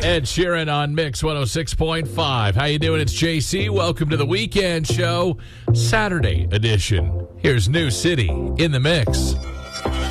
Ed Sheeran on Mix 106.5. How you doing? It's JC. Welcome to the weekend show, Saturday edition. Here's New City in the Mix.